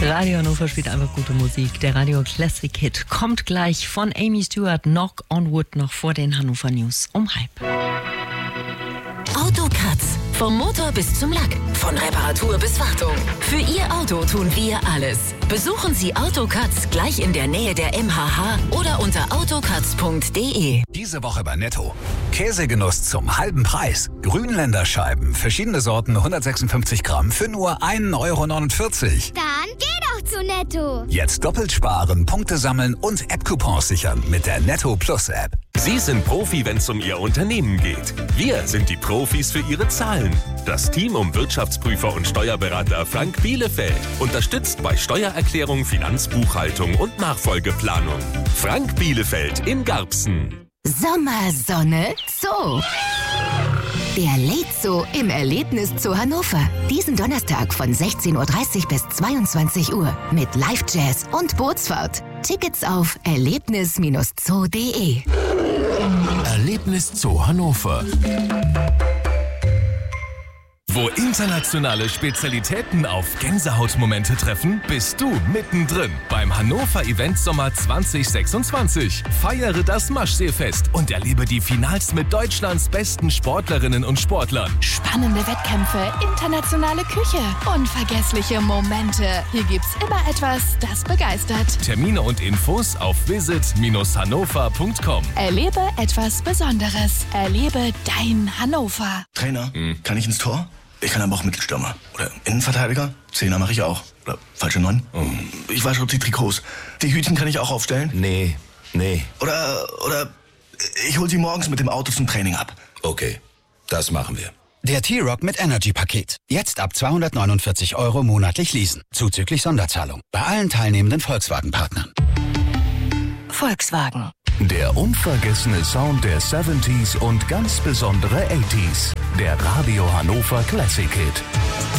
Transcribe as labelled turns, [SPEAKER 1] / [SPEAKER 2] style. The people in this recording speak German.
[SPEAKER 1] Radio Hannover spielt einfach gute Musik. Der Radio Classic Hit kommt gleich von Amy Stewart, Knock on Wood, noch vor den Hannover News um 12:30.
[SPEAKER 2] Autokratz. Vom Motor bis zum Lack. Von Reparatur bis Wartung. Für Ihr Auto tun wir alles. Besuchen Sie Autokratz gleich in der Nähe der MHH oder unter autokratz.de.
[SPEAKER 3] Diese Woche bei Netto. Käsegenuss zum halben Preis. Grünländerscheiben, verschiedene Sorten, 156 Gramm für nur 1,49 €.
[SPEAKER 4] Dann geh doch zu Netto.
[SPEAKER 3] Jetzt doppelt sparen, Punkte sammeln und App-Coupons sichern mit der Netto Plus App.
[SPEAKER 5] Sie sind Profi, wenn es um Ihr Unternehmen geht. Wir sind die Profis für Ihre Zahlen. Das Team um Wirtschaftsprüfer und Steuerberater Frank Bielefeld unterstützt bei Steuererklärung, Finanzbuchhaltung und Nachfolgeplanung. Frank Bielefeld in Garbsen.
[SPEAKER 2] Sommer, Sonne, Zoo. Der Late Zoo im Erlebniszoo Hannover. Diesen Donnerstag von 16:30 Uhr bis 22 Uhr mit Live-Jazz und Bootsfahrt. Tickets auf erlebnis-zoo.de.
[SPEAKER 6] Erlebniszoo Hannover. Wo internationale Spezialitäten auf Gänsehautmomente treffen, bist du mittendrin beim Hannover Event Sommer 2026. Feiere das Maschseefest und erlebe die Finals mit Deutschlands besten Sportlerinnen und Sportlern.
[SPEAKER 7] Spannende Wettkämpfe, internationale Küche, unvergessliche Momente. Hier gibt's immer etwas, das begeistert.
[SPEAKER 6] Termine und Infos auf visit-hannover.com.
[SPEAKER 7] Erlebe etwas Besonderes. Erlebe dein Hannover.
[SPEAKER 8] Trainer, kann ich ins Tor? Ich kann aber auch Mittelstürmer. Oder Innenverteidiger. Zehner mache ich auch. Oder falsche 9. Ich wasche auch die Trikots. Die Hütchen kann ich auch aufstellen.
[SPEAKER 9] Nee.
[SPEAKER 8] Oder ich hol sie morgens mit dem Auto zum Training ab.
[SPEAKER 9] Okay, das machen wir.
[SPEAKER 3] Der T-Rock mit Energy-Paket. Jetzt ab 249 € monatlich leasen. Zuzüglich Sonderzahlung. Bei allen teilnehmenden Volkswagen-Partnern.
[SPEAKER 2] Volkswagen.
[SPEAKER 6] Der unvergessene Sound der 70s und ganz besondere 80s. Der Radio Hannover Classic Hit.